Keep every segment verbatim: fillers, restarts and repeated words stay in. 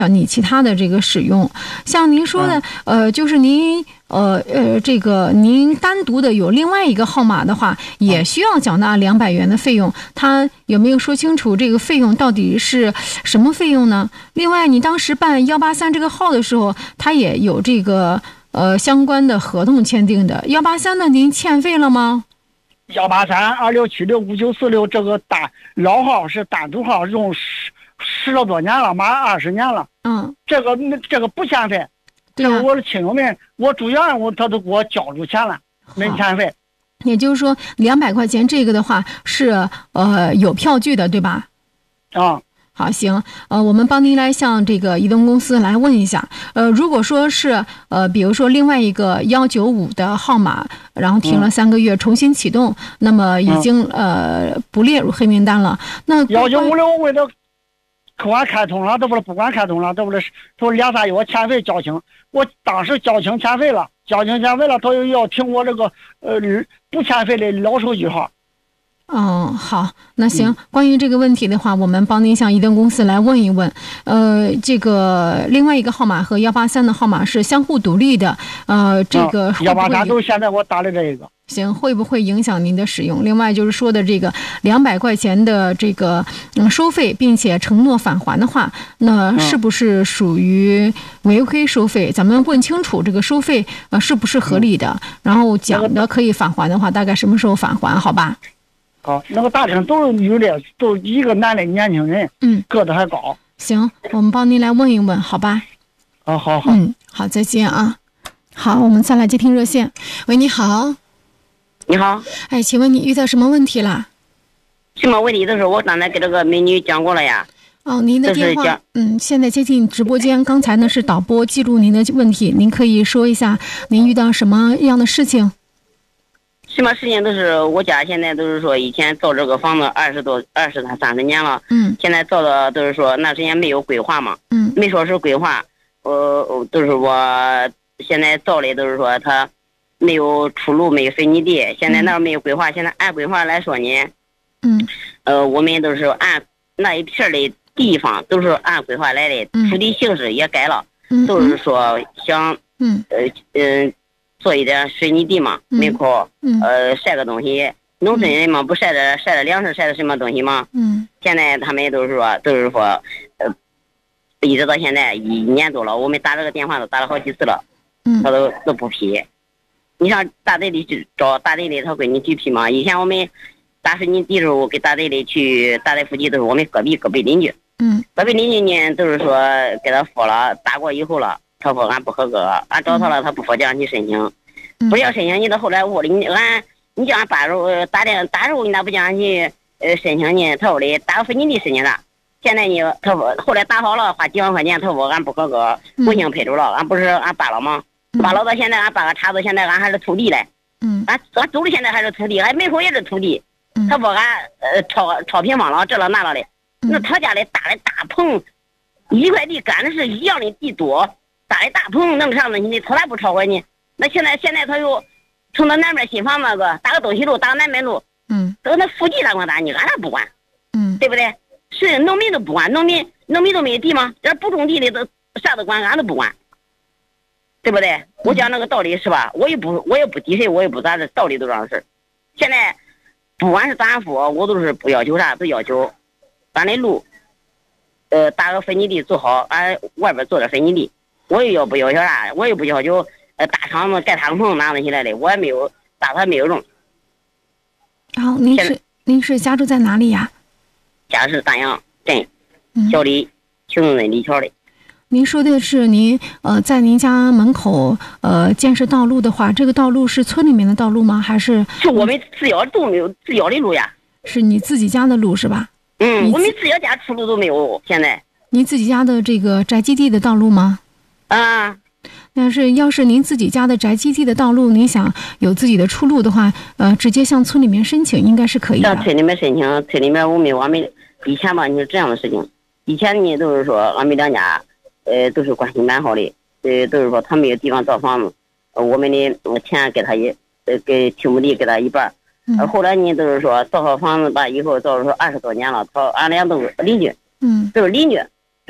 你其他的这个使用。像您说的，嗯、呃，就是您呃呃这个您单独的有另外一个号码的话，也需要缴纳两百元的费用。他有没有说清楚这个费用到底是什么费用呢？另外，你当时办幺八三这个号的时候，他也有这个呃相关的合同签订的。幺八三的您欠费了吗？ 幺八三二六七六五九四六这个大老号是单独号，用十十了多年了，马上二十年了。 嗯， 这个这个不欠费。 对呀、啊， 我的亲友们，我住院我他都给我交出钱了，没欠费。 也就是说，两百块钱这个的话是呃有票据的，对吧？ 啊。 好，行，呃，我们帮您来向这个移动公司来问一下，呃，如果说是呃，比如说另外一个幺九五的号码，然后停了三个月，重新启动，嗯、那么已经、嗯、呃不列入黑名单了。那幺九五六我为了不管开通了，这不是不管开通了，这不是都两三月我欠费交清，我当时交清欠费了，交清欠费了，他又要停我这个呃不欠费的老手机号。 嗯，好，那行，关于这个问题的话，我们帮您向移动公司来问一问。呃，这个另外一个号码和幺八三的号码是相互独立的。呃，这个幺八三都是现在我打的这一个。 行，会不会影响您的使用？另外就是说的这个两百块钱的这个嗯收费，并且承诺返还的话，那是不是属于违规收费？咱们问清楚这个收费呃是不是合理的，然后讲的可以返还的话，大概什么时候返还？好吧？ 好，那个大厅都是女的，都是一个男的年轻人， 嗯， 个子还高。 行，我们帮您来问一问，好吧？ 好好好， 嗯，好，再见啊。好，我们再来接听热线。喂，你好。 你好。 哎，请问你遇到什么问题了？ 什么问题都是我刚才给这个美女讲过了呀。 哦，您的电话，嗯，现在接进直播间。刚才呢是导播记录您的问题，您可以说一下您遇到什么样的事情？ 什么事情都是我家现在都是说以前造这个房子二十多二十他三十年了， 嗯， 现在造的都是说那时间没有规划嘛， 嗯， 没说是规划，呃，都是我现在造的都是说他没有出路，没有水泥地，现在那没有规划，现在按规划来说呢， 嗯， 呃，我们都是按那一片的地方都是按规划来的，土地形式也改了， 嗯， 都是说想， 嗯， 呃嗯。做一点水泥地嘛，门口、 嗯、 呃晒个东西，农村人嘛不晒的晒的粮食晒的什么东西嘛， 嗯， 现在他们都是说都是说，呃，一直到现在一年多了，我们打这个电话都打了好几次了， 嗯， 他都都不批。你像大队里去找大队里他闺女去批嘛，以前我们打水泥地的时候给大队里去大队附近都是我们隔壁隔壁邻居， 嗯， 隔壁邻居呢都是说给他说了，打过以后了。他说俺不合格，俺找他了，他不说叫俺去申请， 嗯、 不叫申请，你到后来屋里你俺你叫俺爸时候打电打时候你咋不叫俺去呃申请呢？他说的打个水泥地申请的，现在呢他说后来打好了花几万块钱，他说俺不合格，不行赔走了，俺不是俺扒了吗？扒了到现在俺扒个茬子，现在俺还是土地嘞， 嗯， 俺俺走的现在还是土地，俺门口也是土地， 嗯、 他说俺呃超超平方了，这了那了的，那他家里搭的大棚，一块地干的是一样的地多。搭的大棚弄上了，你从来不超过你。那现在现在他又从那南边新房那个打个东西路，打个南边路， 嗯， 这个那附近咋管打你，俺那不管， 嗯， 对不对？是农民都不管，农民农民都没有地吗？这不种地的都啥都管，俺都不管，对不对？我讲那个道理是吧？我也不我也不抵谁，我也不咋的，道理都这样事。现在不管是咱夫，我都是不要求啥，都要求咱的路，呃，打个水泥地做好，俺外边做点水泥地。我也要不要求啥，我也不要求呃大厂子盖敞篷拿东西来的，我也没有打算没有用。 然后您是您是家住在哪里呀？ 家是丹阳镇小李行政镇李桥的。 您说的是您呃在您家门口呃建设道路的话，这个道路是村里面的道路吗？还是是我们自家都没有自家的路呀？ 是你自己家的路是吧？ 嗯，我们自家家出路都没有，现在。 您自己家的这个宅基地的道路吗？ 啊， 但是要是您自己家的宅基地的道路，您想有自己的出路的话，呃，直接向村里面申请应该是可以的。 向村里面申请，村里面我们我们以前吧，你是这样的事情，以前呢都是说俺们两家，呃，都是关系蛮好的，呃，都是说他没有地方造房子，呃、我们的钱给他一，呃，给提墓地给他一半，呃，后来呢都是说造好房子吧，以后造了说二十多年了，他俺俩都是邻居， 嗯， 都是邻居。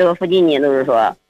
这个附近呢都是说